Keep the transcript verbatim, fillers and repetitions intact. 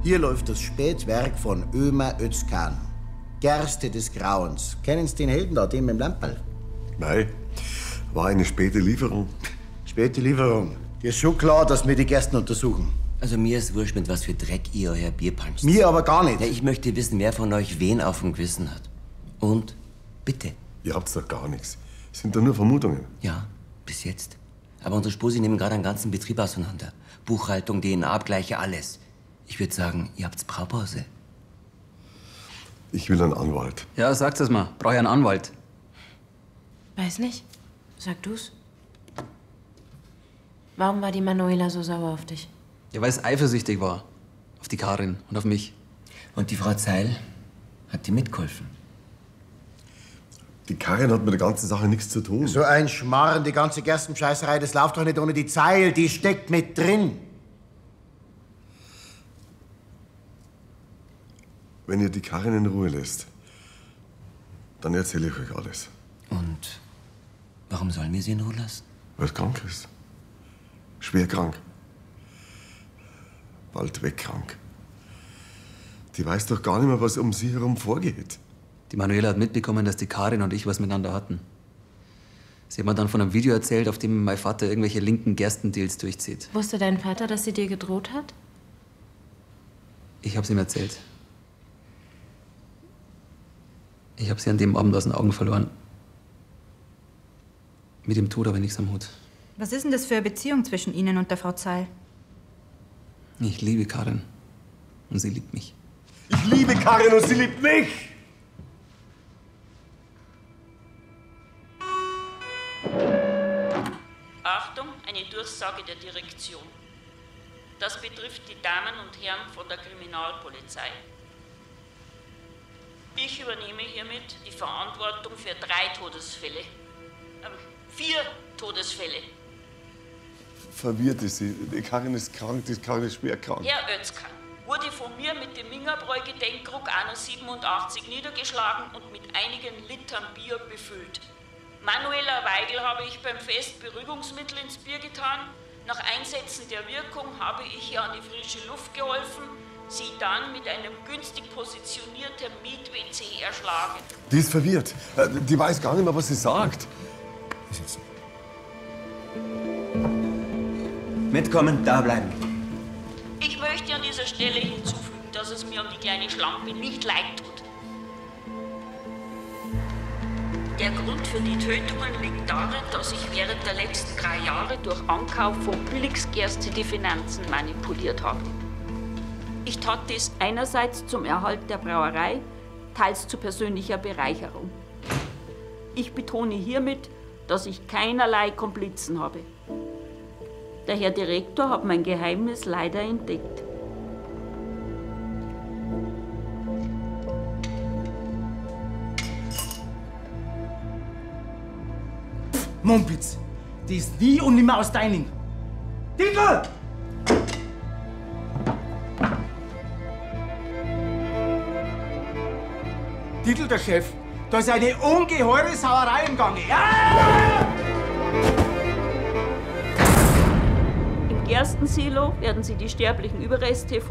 Hier läuft das Spätwerk von Ömer Özkan. Gerste des Grauens. Kennen Sie den Helden da, den mit dem Lamperl? Nein, war eine späte Lieferung. Späte Lieferung. Dir ist schon klar, dass wir die Gersten untersuchen. Also mir ist wurscht, mit was für Dreck ihr euer Bier puncht. Mir aber gar nicht. Ja, ich möchte wissen, wer von euch wen auf dem Gewissen hat. Und bitte. Ihr habt's doch gar nichts. Es sind doch nur Vermutungen. Ja, bis jetzt. Aber unsere Spusi nehmen gerade einen ganzen Betrieb auseinander. Buchhaltung, D N A-Abgleiche, alles. Ich würde sagen, ihr habt's Braupause. Ich will einen Anwalt. Ja, sagt es mal. Brauche ich einen Anwalt. Weiß nicht. Sag du's. Warum war die Manuela so sauer auf dich? Ja, weil es eifersüchtig war. Auf die Karin und auf mich. Und die Frau Zeil hat die mitgeholfen. Die Karin hat mit der ganzen Sache nichts zu tun. So ein Schmarrn, die ganze Gerstenscheißerei, das läuft doch nicht ohne die Zeil. Die steckt mit drin. Wenn ihr die Karin in Ruhe lässt, dann erzähle ich euch alles. Und warum sollen wir sie in Ruhe lassen? Weil sie krank ist. Schwer krank. Bald wegkrank. Die weiß doch gar nicht mehr, was um sie herum vorgeht. Die Manuela hat mitbekommen, dass die Karin und ich was miteinander hatten. Sie hat mir dann von einem Video erzählt, auf dem mein Vater irgendwelche linken Gerstendeals durchzieht. Wusste dein Vater, dass sie dir gedroht hat? Ich hab's ihm erzählt. Ich hab sie an dem Abend aus den Augen verloren. Mit dem Tod aber nichts am Hut. Was ist denn das für eine Beziehung zwischen Ihnen und der Frau Zeil? Ich liebe Karin. Und sie liebt mich. Ich liebe Karin und sie liebt mich! Achtung, eine Durchsage der Direktion. Das betrifft die Damen und Herren von der Kriminalpolizei. Ich übernehme hiermit die Verantwortung für drei Todesfälle. Ähm, vier Todesfälle. Verwirrt ist sie. Die Karin ist krank, die Karin ist schwer krank. Herr Özkan wurde von mir mit dem Mingerbräu-Gedenkkrug Anno siebenundachtzig niedergeschlagen und mit einigen Litern Bier befüllt. Manuela Weigel habe ich beim Fest Beruhigungsmittel ins Bier getan. Nach Einsetzen der Wirkung habe ich ihr an die frische Luft geholfen, sie dann mit einem günstig positionierten Miet-W C erschlagen. Die ist verwirrt. Die weiß gar nicht mehr, was sie sagt. Mitkommen, da bleiben. Ich möchte an dieser Stelle hinzufügen, dass es mir um die kleine Schlampe nicht leid tut. Der Grund für die Tötungen liegt darin, dass ich während der letzten drei Jahre durch Ankauf von Billigsgerste die Finanzen manipuliert habe. Ich tat dies einerseits zum Erhalt der Brauerei, teils zu persönlicher Bereicherung. Ich betone hiermit, dass ich keinerlei Komplizen habe. Der Herr Direktor hat mein Geheimnis leider entdeckt. Mumpitz, die ist nie und nimmer aus Deining. Titel! Titel, der Chef, da ist eine ungeheure Sauerei im Gange. Ja! Im Gerstensilo werden Sie die sterblichen Überreste von